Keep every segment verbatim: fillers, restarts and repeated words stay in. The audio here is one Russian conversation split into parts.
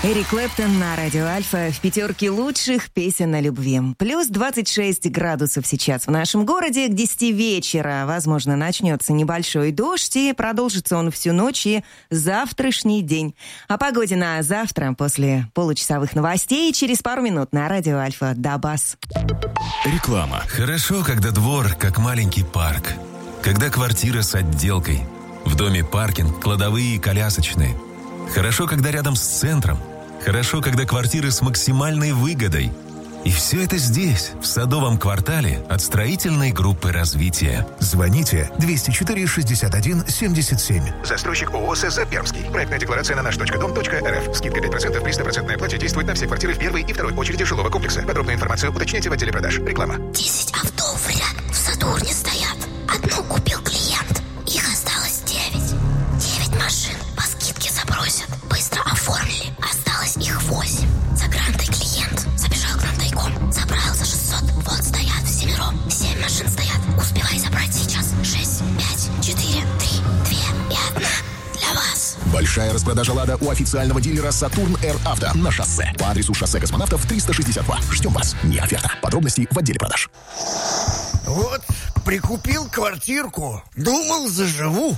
Эрик Клэптон на радио Альфа в пятерке лучших песен о любви. Плюс двадцать шесть градусов сейчас в нашем городе. К десяти вечера, возможно, начнется небольшой дождь, и продолжится он всю ночь и завтрашний день. О погоде на завтра после получасовых новостей через пару минут на радио Альфа. Дабас. Реклама. Хорошо, когда двор как маленький парк. Когда квартира с отделкой. В доме паркинг, кладовые и колясочные. Хорошо, когда рядом с центром. Хорошо, когда квартиры с максимальной выгодой. И все это здесь, в Садовом квартале от строительной группы развития. Звоните двести четыре шестьдесят один семьдесят семь. Застройщик ООО СЗ Пермский. Проектная декларация на наш точка дом точка эр эф. Скидка пять процентов при сто процентной оплате действует на все квартиры в первой и второй очереди жилого комплекса. Подробную информацию уточняйте в отделе продаж. Реклама. Десять авто в ряд в Сатурне стоят. Одну купил клиент. Их осталось девять. Девять машин по скидке запросят. Быстро оформили. Осталось их восемь. За грантой клиент забежал к нам тайком. Забрал за шестьсот. Вот стоят всемиром. Семь машин стоят. Успевай забрать сейчас. Шесть, пять, четыре, три, две и одна. Для вас. Большая распродажа «Лада» у официального дилера «Сатурн Р Авто» на шоссе. По адресу шоссе Космонавтов триста шестьдесят два. Ждем вас. Не оферта. Подробности в отделе продаж. Вот, прикупил квартирку. Думал, заживу.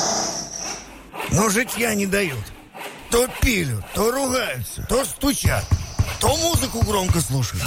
Но житья не дают. То пилют, то ругаются, то стучат, то музыку громко слушают.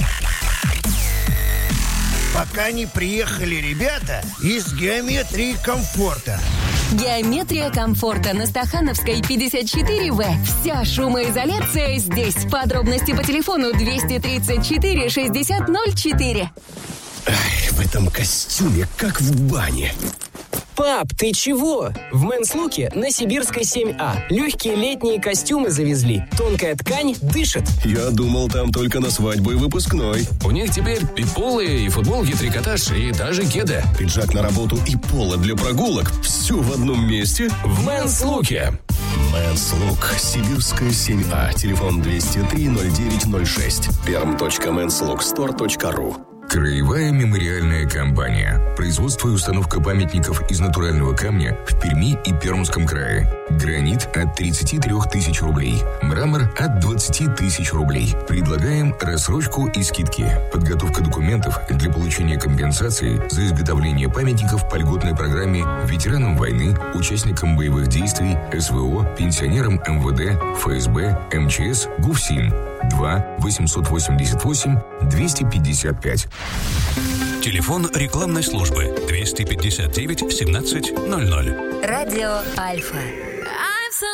Пока не приехали ребята из «Геометрии комфорта». Геометрия комфорта на Стахановской пятьдесят четыре вэ. Вся шумоизоляция здесь. Подробности по телефону двести тридцать четыре шестьдесят ноль четыре. Ай, в этом костюме как в бане. Пап, ты чего? В Men's Look'е на Сибирской семь А легкие летние костюмы завезли. Тонкая ткань дышит. Я думал, там только на свадьбу и выпускной. У них теперь и поло, и футболки, трикотаж, и даже кеды. Пиджак на работу и поло для прогулок. Все в одном месте. В Men's Look'е. Men's Look. Сибирская семь А. Телефон двести три ноль девять ноль шесть. перм точка мэнс лук стор точка ру. Краевая мемориальная компания. Производство и установка памятников из натурального камня в Перми и Пермском крае. Гранит от тридцати трёх тысяч рублей. Мрамор от двадцати тысяч рублей. Предлагаем рассрочку и скидки. Подготовка документов для получения компенсации за изготовление памятников по льготной программе ветеранам войны, участникам боевых действий, СВО, пенсионерам эм вэ дэ, эф эс бэ, эм че эс, ГУФСИН. два восемьсот восемьдесят восемь двести пятьдесят пять. Телефон рекламной службы двести пятьдесят девять семнадцать ноль ноль. Радио Альфа.